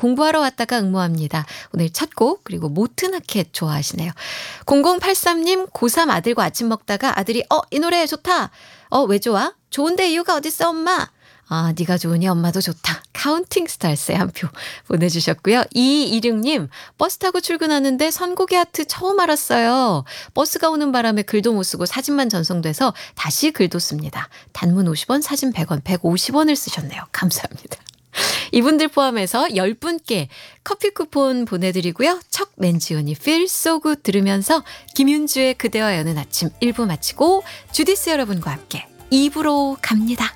공부하러 왔다가 응모합니다. 오늘 첫 곡 그리고 모트나켓 좋아하시네요. 0083님 고3 아들과 아침 먹다가 아들이 이 노래 좋다. 왜 좋아? 좋은데 이유가 어딨어 엄마? 네가 좋으니 엄마도 좋다. 카운팅 스타일스의 한 표 보내주셨고요. 2226님 버스 타고 출근하는데 선곡의 하트 처음 알았어요. 버스가 오는 바람에 글도 못 쓰고 사진만 전송돼서 다시 글도 씁니다. 단문 50원, 사진 100원, 150원을 쓰셨네요. 감사합니다. 이분들 포함해서 10분께 커피 쿠폰 보내드리고요. 척 맨지온이 Feel So Good 들으면서 김윤주의 그대와 여는 아침 1부 마치고 주디스 여러분과 함께 2부로 갑니다.